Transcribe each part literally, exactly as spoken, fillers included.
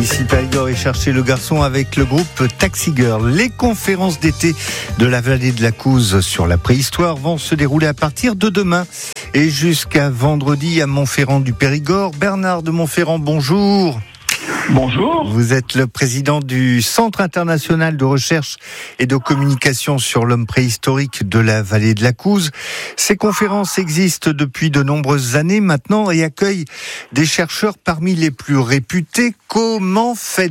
ici Périgord et chercher le garçon avec le groupe Taxi Girl. Les conférences d'été de la vallée de la Couze sur la préhistoire vont se dérouler à partir de demain et jusqu'à vendredi à Montferrand du Périgord. Bernard de Montferrand, bonjour. Bonjour. Vous êtes le président du Centre international de recherche et de communication sur l'homme préhistorique de la vallée de la Couze. Ces conférences existent depuis de nombreuses années maintenant et accueillent des chercheurs parmi les plus réputés. Comment faites-vous ?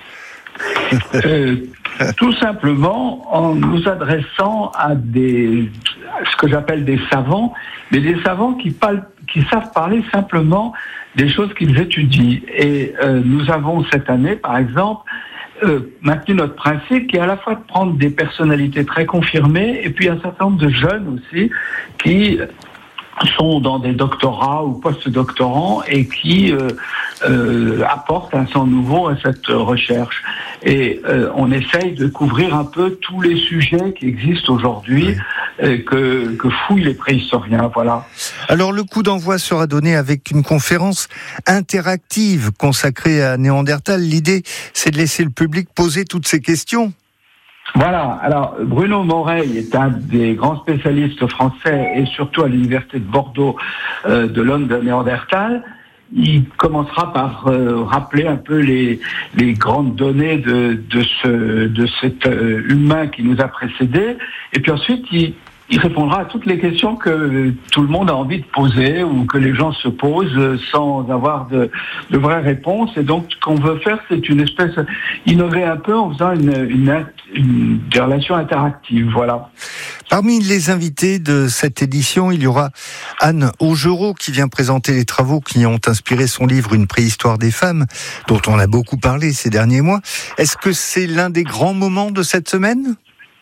euh, Tout simplement en nous adressant à des, ce que j'appelle des savants, mais des savants qui, parlent, qui savent parler simplement des choses qu'ils étudient. Et euh, nous avons cette année, par exemple, euh, maintenu notre principe qui est à la fois de prendre des personnalités très confirmées et puis un certain nombre de jeunes aussi qui sont dans des doctorats ou post-doctorants et qui euh, euh, apportent un sens nouveau à cette recherche. Et euh, on essaye de couvrir un peu tous les sujets qui existent aujourd'hui, oui. euh, que, que fouillent les préhistoriens. Voilà. Alors le coup d'envoi sera donné avec une conférence interactive consacrée à Néandertal. L'idée, c'est de laisser le public poser toutes ces questions. Voilà, alors Bruno Moreil est un des grands spécialistes français et surtout à l'université de Bordeaux euh, de l'homme de Néandertal. Il commencera par euh, rappeler un peu les, les grandes données de, de, ce, de cet euh, humain qui nous a précédés. Et puis ensuite, il, il répondra à toutes les questions que tout le monde a envie de poser ou que les gens se posent sans avoir de, de vraies réponses. Et donc, ce qu'on veut faire, c'est une espèce, innover un peu en faisant une, une, une, des relations interactives. Voilà. Parmi les invités de cette édition, il y aura Anne Augereau qui vient présenter les travaux qui ont inspiré son livre Une préhistoire des femmes, dont on a beaucoup parlé ces derniers mois. Est-ce que c'est l'un des grands moments de cette semaine ?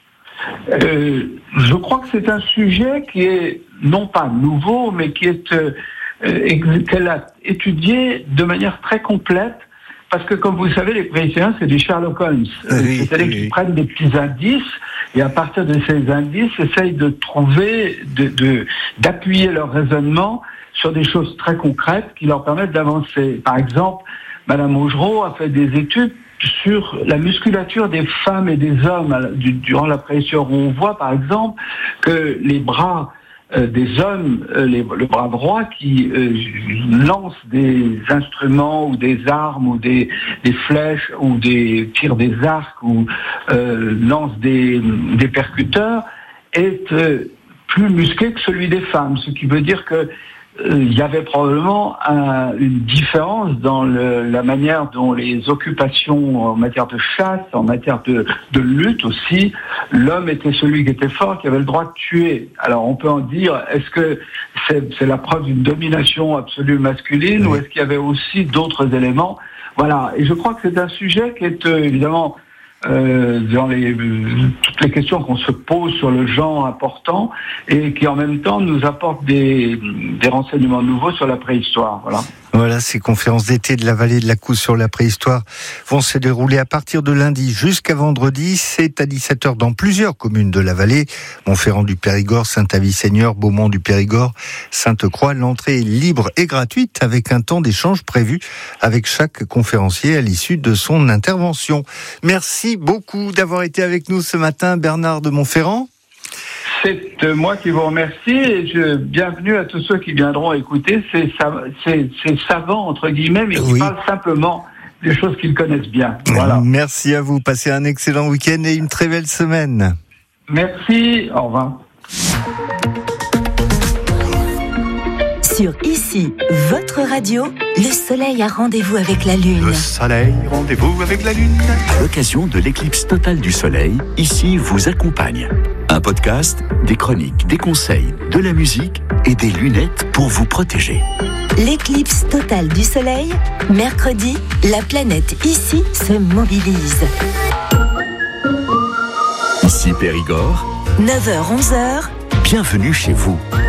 Euh, je crois que c'est un sujet qui est non pas nouveau, mais qui est euh, qu'elle a étudié de manière très complète, parce que comme vous le savez, les préhistoriens c'est des Sherlock Holmes, oui, c'est-à-dire oui. qu'ils prennent des petits indices et à partir de ces indices essayent de trouver, de, de, d'appuyer leur raisonnement sur des choses très concrètes qui leur permettent d'avancer. Par exemple, Madame Augereau a fait des études sur la musculature des femmes et des hommes durant la préhistoire. On voit par exemple que les bras euh, des hommes, euh, les, le bras droit qui euh, lance des instruments ou des armes ou des, des flèches ou des tire des arcs ou euh, lance des, des percuteurs est euh, plus musclé que celui des femmes, ce qui veut dire que il y avait probablement un, une différence dans le, la manière dont les occupations en matière de chasse, en matière de, de lutte aussi, l'homme était celui qui était fort, qui avait le droit de tuer. Alors on peut en dire, est-ce que c'est, c'est la preuve d'une domination absolue masculine, oui. ou est-ce qu'il y avait aussi d'autres éléments ? Voilà, et je crois que c'est un sujet qui est euh, évidemment... Euh, dans les, euh, toutes les questions qu'on se pose sur le genre important et qui en même temps nous apportent des, des renseignements nouveaux sur la préhistoire. Voilà. Voilà, ces conférences d'été de la vallée de la Couze sur la préhistoire vont se dérouler à partir de lundi jusqu'à vendredi. C'est à dix-sept heures dans plusieurs communes de la vallée. Montferrand du Périgord, Saint-Avit-Seigneur, Beaumont du Périgord, Sainte-Croix. L'entrée est libre et gratuite avec un temps d'échange prévu avec chaque conférencier à l'issue de son intervention. Merci beaucoup d'avoir été avec nous ce matin, Bernard de Montferrand. C'est moi qui vous remercie et je, bienvenue à tous ceux qui viendront écouter ces, ces, ces savants, entre guillemets, mais qui oui. parlent simplement des choses qu'ils connaissent bien. Voilà. Merci à vous. Passez un excellent week-end et une très belle semaine. Merci. Au revoir. Sur Ici, votre radio, le soleil a rendez-vous avec la lune. Le soleil, rendez-vous avec la lune. À l'occasion de l'éclipse totale du soleil, Ici vous accompagne. Un podcast, des chroniques, des conseils, de la musique et des lunettes pour vous protéger. L'éclipse totale du soleil, mercredi, la planète Ici se mobilise. Ici Périgord, neuf heures onze heures. Bienvenue chez vous.